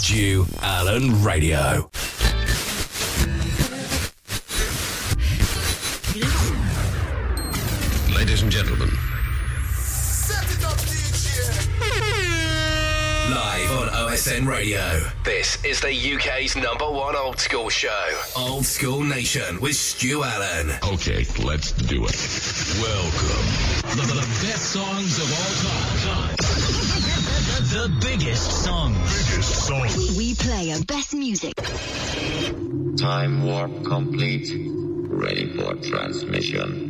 Stu Allen Radio. Ladies and gentlemen. Live on OSN Radio. This is the UK's #1 old school show. Old School Nation with Stu Allen. Okay, let's do it. Welcome. The best songs of all time. The biggest songs. We play our best music. Time warp complete. Ready for transmission.